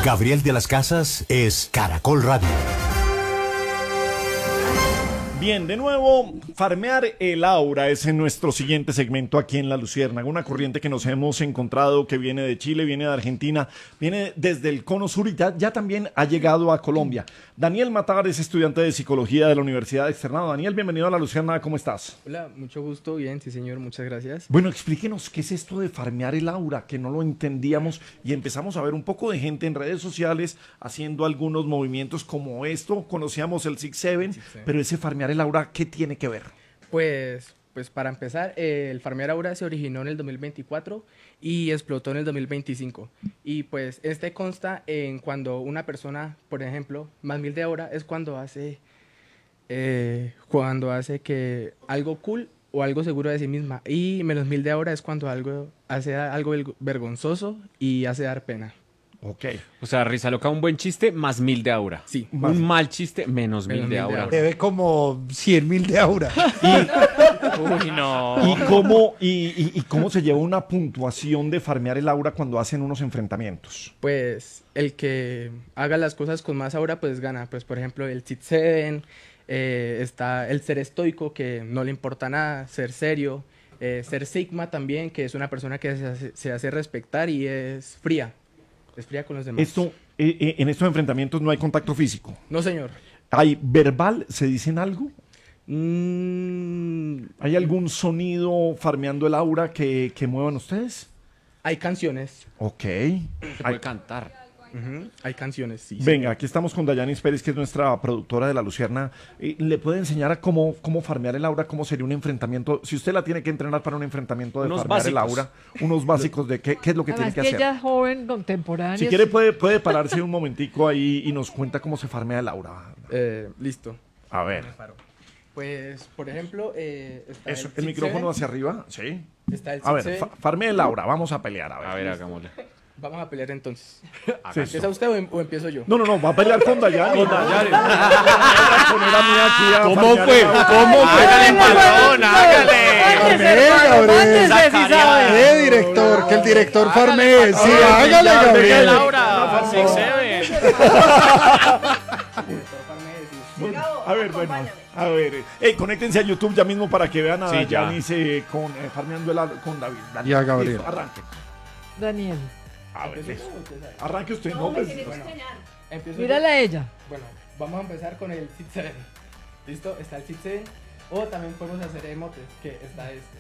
Gabriel de las Casas es Caracol Radio. Bien, de nuevo, farmear el aura es en nuestro siguiente segmento aquí en La Luciérnaga, una corriente que nos hemos encontrado que viene de Chile, viene de Argentina, viene desde el cono sur y ya también ha llegado a Colombia. Daniel Matar es estudiante de psicología de la Universidad de Externado. Daniel, bienvenido a La Luciérnaga, ¿cómo estás? Hola, mucho gusto, bien, sí señor, muchas gracias. Bueno, explíquenos qué es esto de farmear el aura, que no lo entendíamos y empezamos a ver un poco de gente en redes sociales haciendo algunos movimientos como esto. Conocíamos el 6-7, pero ese farmear el aura, ¿qué tiene que ver? Pues para empezar, el farmear aura se originó en el 2024 y explotó en el 2025. Y pues este consta en cuando una persona, por ejemplo, más 1000 de aura es cuando hace que algo cool o algo seguro de sí misma. Y menos 1000 de aura es cuando hace algo vergonzoso y hace dar pena. Ok. O sea, risa loca, un buen chiste, más 1000 de aura. Sí. Un mal chiste, menos 1000 de aura. Debe como 100.000 de aura. Uy, no. ¿Y cómo se lleva una puntuación de farmear el aura cuando hacen unos enfrentamientos? Pues el que haga las cosas con más aura, pues gana. Pues por ejemplo, el Sit 7, está el ser estoico, que no le importa nada, ser serio. Ser Sigma también, que es una persona que se hace respetar y es fría. Es fría con los demás. En estos enfrentamientos no hay contacto físico. No, señor. ¿Hay verbal? ¿Se dicen algo? ¿Hay algún sonido farmeando el aura que muevan ustedes? Hay canciones. Ok. Se puede cantar. Hay canciones, sí. Venga, aquí estamos con Dayanis Pérez, que es nuestra productora de La Lucierna. ¿Le puede enseñar a cómo farmear el aura? ¿Cómo sería un enfrentamiento? Si usted la tiene que entrenar para un enfrentamiento de Unos farmear el básicos. aura, unos básicos de qué es lo que tiene Además que que hacer. ella es joven, contemporánea. Si quiere puede pararse un momentico ahí y nos cuenta cómo se farmea el aura. Listo. A ver. Pues, por ejemplo, está Eso, el el micrófono 6-7, hacia arriba, sí. está el A ver, 6-7. farmea el aura, vamos a pelear, a ver. A ver, hagámosle. Vamos a pelear entonces. Sí, ¿Empieza usted o empiezo yo? No, va a pelear con Dayanis. ¿Cómo fue? ¿Cómo fue? Hágale, patrón, hágale. Gabriel. Director, que el director farmee. Sí, hágale, Gabriel. Laura, 6-7. A ver. Conéctense a YouTube ya mismo para que vean a Sí, ya. Dayanis farmeando el aura con David. Y a Gabriel. Listo, arranque. Daniel, A ver, listo. Arranque usted, no, pues. Empiezo mírala a ella. Bueno, vamos a empezar con el Sit 7. ¿Listo? Está el Sit 7. O también podemos hacer emotes, que está este.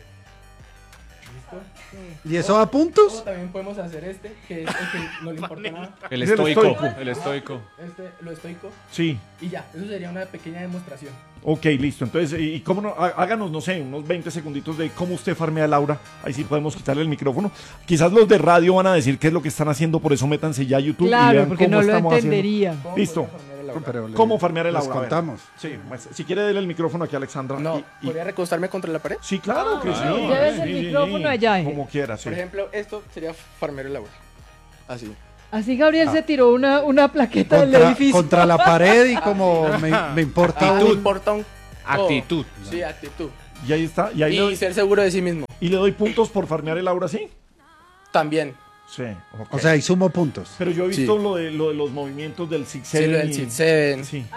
¿Listo? ¿Y eso a O puntos? también podemos hacer este, que es el que no le importa nada. El Es el estoico. estoico. El estoico. Lo estoico. Sí. Y ya, eso sería una pequeña demostración. Ok, listo. Entonces, ¿y cómo no? Háganos, no sé, unos 20 segunditos de cómo usted farmea el aura. Ahí sí podemos quitarle el micrófono. Quizás los de radio van a decir qué es lo que están haciendo, por eso métanse ya a YouTube y Claro, vean porque cómo no lo estamos haciendo. entenderían. ¿Cómo Listo. podemos farmear el aura? Pero ¿Cómo farmear el les aura? A ver. contamos. Sí, pues, si quiere darle el micrófono aquí a Alexandra. No, y- ¿podría recostarme contra la pared? Sí, claro que sí. Lleves el micrófono allá, Como quiera, sí. Por ejemplo, esto sería farmear el aura. Así. Así Gabriel se tiró una plaqueta del edificio. Contra la pared y como me importa No un... importa un... Actitud. Sí, actitud. Y ahí está. Y ahí le Y doy, ser seguro de sí mismo. y le doy puntos por farmear el aura, ¿sí? También. Sí. Ok. O sea, y sumo puntos. Pero yo he visto lo de los movimientos del Six Sí, lo del Sit 7. Sí.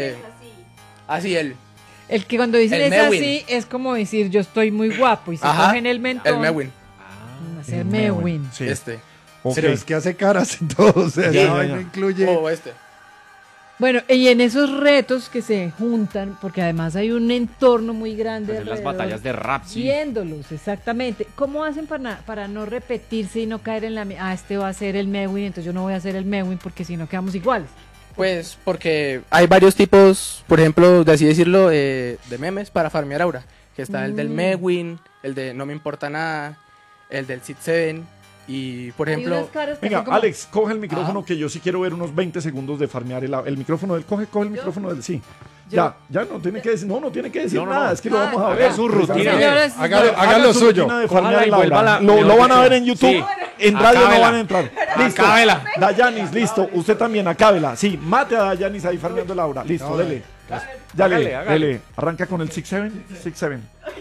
Así él. El que cuando dicen El es Mewin. así, es como decir yo estoy muy guapo y se Ajá, cogen el mentón. El Mewin. Hacer El Mewin. Sí. Este. Ok. Pero es que hace caras y todo. O sea, Ya, no, ya. no incluye... O este. Bueno, y en esos retos que se juntan, porque además hay un entorno muy grande Hacer las alrededor, batallas de rap, sí. viéndolos, exactamente. ¿Cómo hacen para no repetirse y no caer en este va a ser el Mewin, entonces yo no voy a hacer el Mewin porque si no quedamos iguales? Pues porque hay varios tipos, por ejemplo, de así decirlo, de memes para farmear aura. Que está el del Mewin, el de no me importa nada, el del Sit 7 y, por Hay ejemplo... unas caras que Venga, son como- Alex, coge el micrófono que yo sí quiero ver unos 20 segundos de farmear el micrófono del coge el micrófono del sí. Ya no tiene que decir, no tiene que decir nada, es que lo vamos a ver. Haga su rutina. Señoras, Haga lo su suyo. rutina de farmear Cójala y el aura. vuélvala. Lo van a ver en YouTube. Sí. En radio no Acábela. van a entrar. Listo. Acábela. Dayanis, listo. Usted también, acábela. Sí, mate a Dayanis ahí farmeando el aura. Listo, dele. Hágale, hágale. Dele. Arranca con el 6-7. 6-7.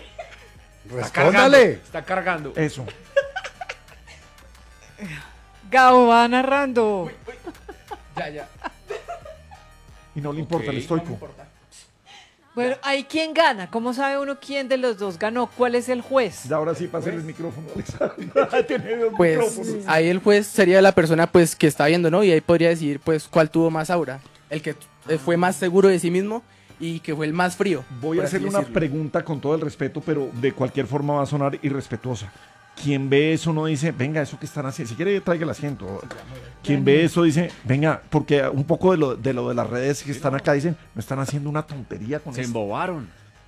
Respóndale. Está cargando. Eso. Gabo va narrando. Ya. Y no le importa el No me estoico. importa. Bueno, ¿ahí quién gana? ¿Cómo sabe uno quién de los dos ganó? ¿Cuál es el juez? Y ahora sí, pásale el micrófono, Alexandra. Tiene dos Pues micrófonos. ahí el juez sería la persona pues que está viendo, ¿no? Y ahí podría decidir pues cuál tuvo más aura. El que fue más seguro de sí mismo y que fue el más frío. Voy a por así hacerle una decirlo. pregunta con todo el respeto, pero de cualquier forma va a sonar irrespetuosa. Quien ve eso no dice, venga, eso que están haciendo, si quiere traiga el asiento. Quien ve eso dice, venga, porque un poco de lo de las redes que están acá dicen, no están haciendo una tontería con Se esto. embobaron.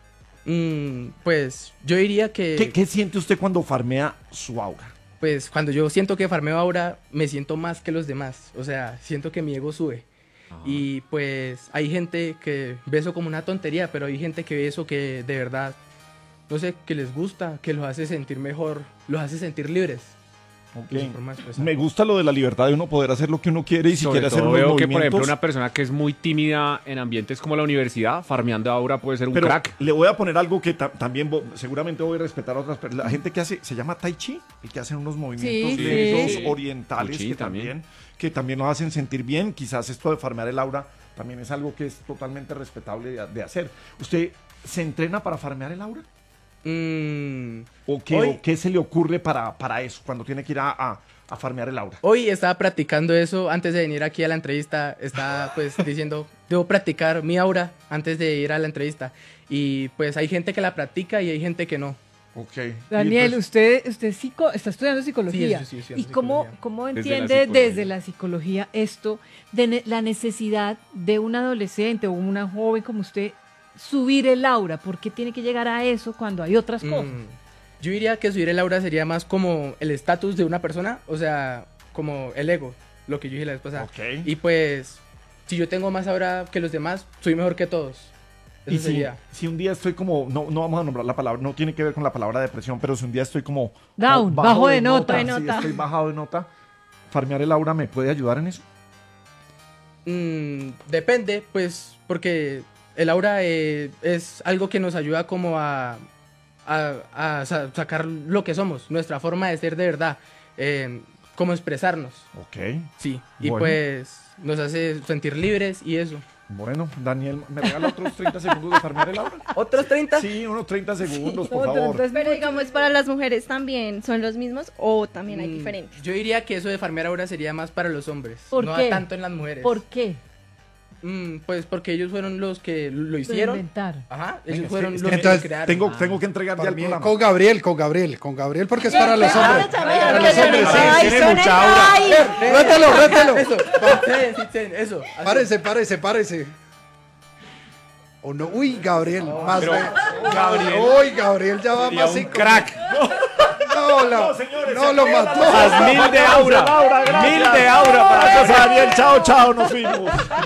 Pues yo diría que ¿Qué siente usted cuando farmea su aura? pues cuando yo siento que farmeo aura me siento más que los demás. O sea, siento que mi ego sube. Y pues hay gente que ve eso como una tontería, pero hay gente que ve eso que de verdad, no sé, que les gusta, que los hace sentir mejor, los hace sentir libres. Ok. de su forma de expresar. Me gusta lo de la libertad de uno poder hacer lo que uno quiere y si Sobre quiere hacer todo unos veo que, por movimientos. ejemplo, una persona que es muy tímida en ambientes como la universidad, farmeando aura puede ser un Pero crack. le voy a poner algo que también seguramente voy a respetar a otras personas. La gente que hace, se llama Tai Chi, el que hacen unos movimientos Sí, lentos, sí. orientales, Tai Chi que también nos hacen sentir bien. Quizás esto de farmear el aura también es algo que es totalmente respetable de hacer. ¿Usted se entrena para farmear el aura? ¿O qué se le ocurre para eso, cuando tiene que ir a farmear el aura? Hoy estaba practicando eso antes de venir aquí a la entrevista. Estaba pues diciendo, debo practicar mi aura antes de ir a la entrevista. Y pues hay gente que la practica y hay gente que no. Ok. Daniel, Y usted está estudiando psicología. Sí, estoy estudiando ¿Y cómo, psicología. cómo Desde la entiende psicología. desde la psicología esto de la necesidad de un adolescente o una joven como usted subir el aura? ¿Por qué tiene que llegar a eso cuando hay otras cosas? Yo diría que subir el aura sería más como el estatus de una persona, o sea, como el ego, lo que yo dije la vez pasada. Ok. Y pues, si yo tengo más aura que los demás, soy mejor que todos. Eso Y sería. si un día estoy como, no vamos a nombrar la palabra, no tiene que ver con la palabra depresión, pero si un día estoy como Down, bajo de nota. si estoy bajado de nota, farmear el aura me puede ayudar en eso. Depende, pues, porque el aura es algo que nos ayuda como a sacar lo que somos, nuestra forma de ser de verdad, como expresarnos, Ok. sí. Y Bueno. pues nos hace sentir libres y eso. Bueno, Daniel, ¿me regala otros 30 segundos de farmear el aura? ¿Otros 30? Sí, unos 30 segundos, por Otro, favor. entonces, Pero digamos, para las mujeres también son los mismos o también hay Mm, diferentes. Yo diría que eso de farmear aura sería más para los hombres, ¿Por no qué? tanto en las mujeres. ¿Por qué? Pues porque ellos fueron los que lo Lo hicieron. inventaron. Ajá, Venga, ellos es fueron que- es los que que entonces crearon. Tengo que entregar ya el programa. Con Gabriel, porque es para los hombres. Para los hombres, sí. Ay, tiene son mucha aura. ay. Rételo. Eso, eso. así. Párese. O no, uy, Gabriel, más pero, de- Gabriel. Uy, Gabriel ya va Sería más un 5. crack. No lo mató. Haz 1000 de aura. 1000 de aura para Gracias, Daniel. Chao, nos fuimos.